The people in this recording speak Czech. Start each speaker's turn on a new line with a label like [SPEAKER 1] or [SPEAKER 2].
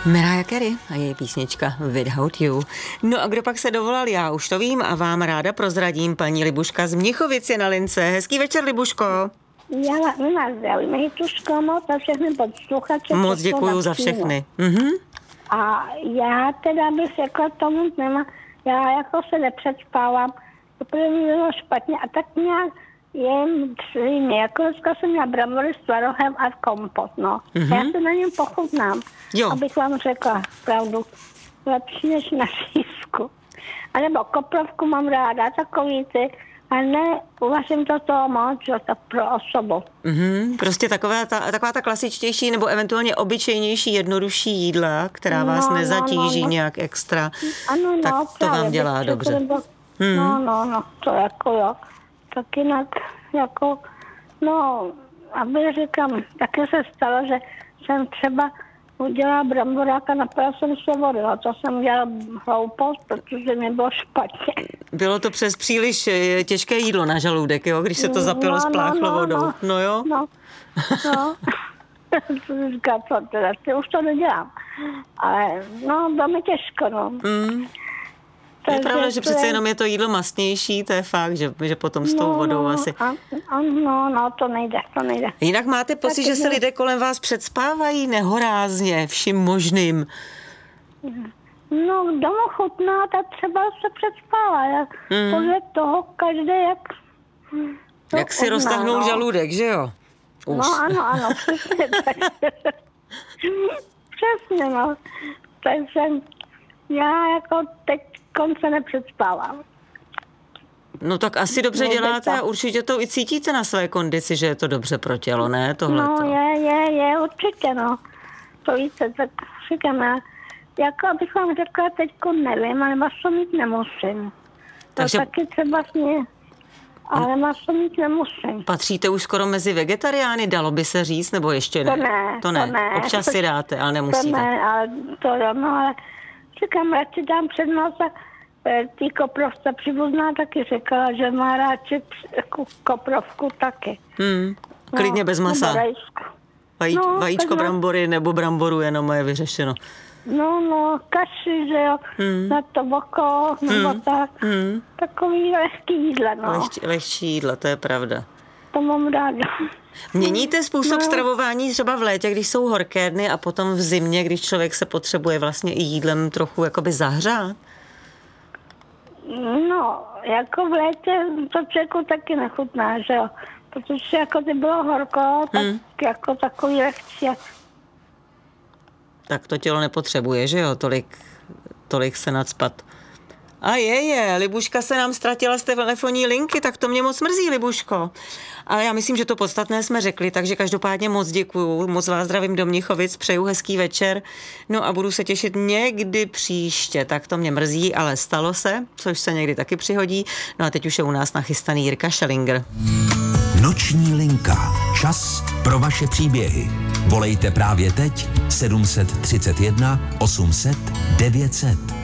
[SPEAKER 1] Mariah Carey a její písnička Without You. No a kdo pak se dovolal, já už to vím a vám ráda prozradím. Paní Libuška z Mnichovic je na lince. Hezký večer, Libuško.
[SPEAKER 2] Já vás zdravím, Hejtuško, moc a všechny posluchače.
[SPEAKER 1] Moc děkuju za všechny.
[SPEAKER 2] A já teda bych řekla tomu téma, já jako se nepředspávám, protože mi bylo špatně a tak nějak jem přímě. Jako dneska jsem měla brambory s tvarohem a kompot, no. Já se na něm pochutnám, abych vám řekla pravdu. Lepší než na řízku. A nebo koprovku mám ráda, takový ty, a ne, uvařím to toho moc, že to pro osobu.
[SPEAKER 1] Prostě taková ta klasičtější nebo eventuálně obyčejnější, jednodušší jídla, která vás nezatíží nějak extra, tak to vám dělá dobře.
[SPEAKER 2] To jako jo. Tak jinak jako, aby říkám, taky se stalo, že jsem třeba udělala bramboráka, napila jsem se vody, a to jsem udělala hloupost, protože mi bylo špatně.
[SPEAKER 1] Bylo to přes příliš těžké jídlo na žaludek, jo, když se to zapilo s pláchlo vodou. No jo?
[SPEAKER 2] No. Říká, co teda, už to nedělám. Ale bylo mi těžko, no.
[SPEAKER 1] Je pravda, že přece jenom je to jídlo mastnější, to je fakt, že potom s tou vodou asi.
[SPEAKER 2] To nejde.
[SPEAKER 1] Jinak máte pocit, že se lidé kolem vás předspávají nehorázně vším možným?
[SPEAKER 2] No, kdo mu chutná, tak třeba se předspává. Podle toho každý
[SPEAKER 1] jak si roztáhnul žaludek, že jo?
[SPEAKER 2] Ano, přesně tak. Přesně, no. Takže já jako teď konce nepředspávám.
[SPEAKER 1] No tak asi dobře děláte a určitě to i cítíte na své kondici, že je to dobře pro tělo, ne? Tohleto.
[SPEAKER 2] No je, určitě, no. To víte, tak říkám, jako abych vám řekla, teďko nevím, ale maso mít nemusím. Takže to taky třeba ale maso mít nemusím.
[SPEAKER 1] Patříte už skoro mezi vegetariány, dalo by se říct, nebo ještě ne? To ne. Občas si dáte, ale nemusíte.
[SPEAKER 2] To ne, ale ale říkám, radši dám přednost a tý koprovce příbuzná taky řekla, že má radši koprovku taky.
[SPEAKER 1] Klidně bez masa. Vajíčko, brambory nebo bramboru jenom je vyřešeno.
[SPEAKER 2] Kaši, že jo, na to boko, nebo tak. Takový lehký jídla, no.
[SPEAKER 1] Lehčí jídla, to je pravda.
[SPEAKER 2] To mám ráda.
[SPEAKER 1] Měníte způsob stravování třeba v létě, když jsou horké dny a potom v zimě, když člověk se potřebuje vlastně i jídlem trochu jakoby zahřát? No, jako v létě to člověku taky nechutná, že jo. Protože jako by bylo horko, tak jako takový lehčí. Tak to tělo nepotřebuje, že jo, tolik se nacpat. A Libuška se nám ztratila z telefonní linky, tak to mě moc mrzí, Libuško. Ale já myslím, že to podstatné jsme řekli, takže každopádně moc děkuju, moc vás zdravím do Mnichovic, přeju hezký večer, no a budu se těšit někdy příště, tak to mě mrzí, ale stalo se, což se někdy taky přihodí, no a teď už je u nás nachystaný Jirka Schellinger.
[SPEAKER 3] Noční linka. Čas pro vaše příběhy. Volejte právě teď 731 800 900.